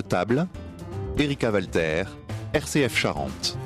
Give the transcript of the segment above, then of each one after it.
table, Erika Walter, RCF Charente.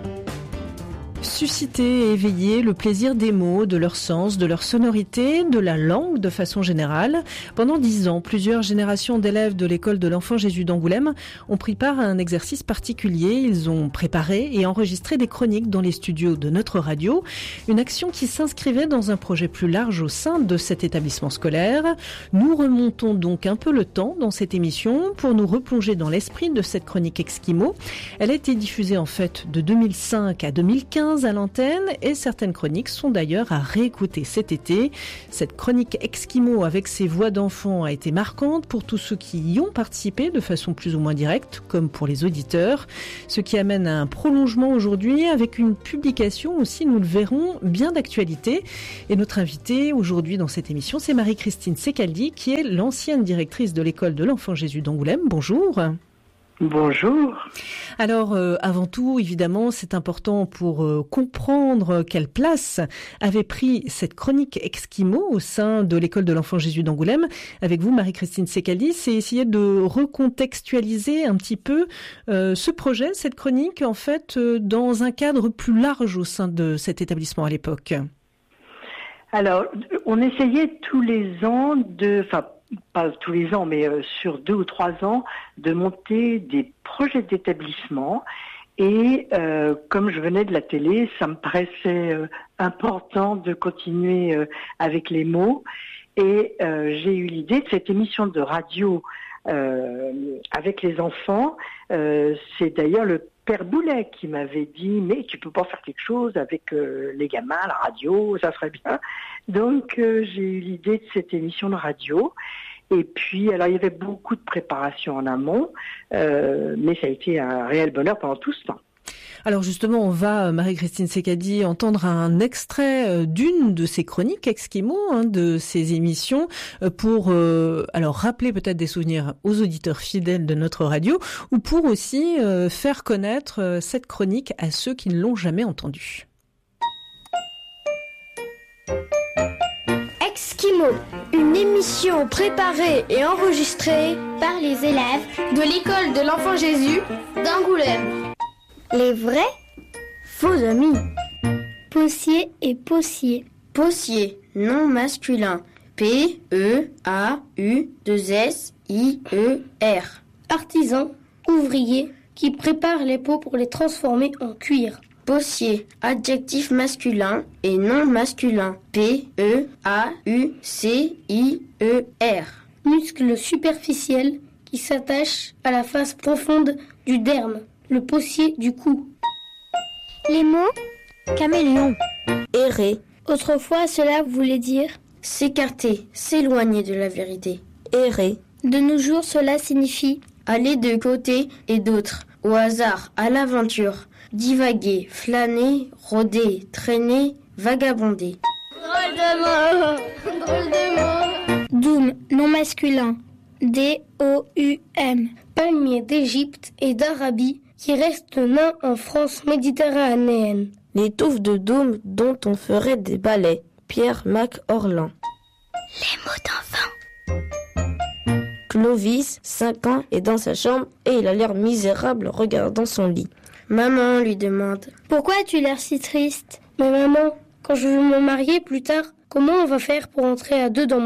Susciter et éveiller le plaisir des mots, de leur sens, de leur sonorité, de la langue de façon générale. Pendant 10 ans, plusieurs générations d'élèves de l'école de l'Enfant Jésus d'Angoulême ont pris part à un exercice particulier. Ils ont préparé et enregistré des chroniques dans les studios de notre radio. Une action qui s'inscrivait dans un projet plus large au sein de cet établissement scolaire. Nous remontons donc un peu le temps dans cette émission pour nous replonger dans l'esprit de cette chronique Exquimo. Elle a été diffusée en fait de 2005 à 2015 à l'antenne et certaines chroniques sont d'ailleurs à réécouter cet été. Cette chronique Exquimo avec ses voix d'enfants a été marquante pour tous ceux qui y ont participé de façon plus ou moins directe, comme pour les auditeurs. Ce qui amène à un prolongement aujourd'hui avec une publication aussi, nous le verrons, bien d'actualité. Et notre invitée aujourd'hui dans cette émission, c'est Marie-Christine Secaldi, qui est l'ancienne directrice de l'école de l'Enfant Jésus d'Angoulême. Bonjour. Bonjour. Alors, avant tout, évidemment, c'est important pour comprendre quelle place avait pris cette chronique Exquimo au sein de l'école de l'Enfant Jésus d'Angoulême. Avec vous, Marie-Christine Secaldi, c'est essayer de recontextualiser un petit peu ce projet, cette chronique, en fait, dans un cadre plus large au sein de cet établissement à l'époque. Alors, on essayait tous les ans pas tous les ans, mais sur 2 ou 3 ans, de monter des projets d'établissement. Et comme je venais de la télé, ça me paraissait important de continuer avec les mots. Et j'ai eu l'idée de cette émission de radio avec les enfants. C'est d'ailleurs le Père Boulet qui m'avait dit « mais tu peux pas faire quelque chose avec les gamins, la radio, ça serait bien ». Donc j'ai eu l'idée de cette émission de radio. Et puis, alors il y avait beaucoup de préparation en amont, mais ça a été un réel bonheur pendant tout ce temps. Alors justement, on va, Marie-Christine Secaldi, entendre un extrait d'une de ces chroniques Exquimo, de ces émissions, pour alors rappeler peut-être des souvenirs aux auditeurs fidèles de notre radio, ou pour aussi faire connaître cette chronique à ceux qui ne l'ont jamais entendue. Exquimo, une émission préparée et enregistrée par les élèves de l'école de l'Enfant Jésus d'Angoulême. Les vrais faux amis. Possier et Possier. Possier, nom masculin. P-E-A-U-2-S-I-E-R. Artisan, ouvrier, qui prépare les peaux pour les transformer en cuir. Possier, adjectif masculin et nom masculin. P-E-A-U-C-I-E-R. Muscle superficiel qui s'attache à la face profonde du derme, le possier du cou. Les mots caméléon. Errer. Autrefois, cela voulait dire s'écarter, s'éloigner de la vérité. Errer. De nos jours, cela signifie aller de côté et d'autre, au hasard, à l'aventure. Divaguer, flâner, rôder, traîner, vagabonder. Drôle de mot. Drôle de mot. Doum, nom masculin. D-O-U-M. Palmier d'Égypte et d'Arabie qui reste nain en France méditerranéenne. Les touffes de dôme dont on ferait des ballets. Pierre Mac Orlan. Les mots d'enfant. Clovis, 5 ans, est dans sa chambre et il a l'air misérable regardant son lit. Maman lui demande « Pourquoi as-tu l'air si triste ?»« Mais maman, quand je veux me marier plus tard, comment on va faire pour entrer à 2 dans mon lit ?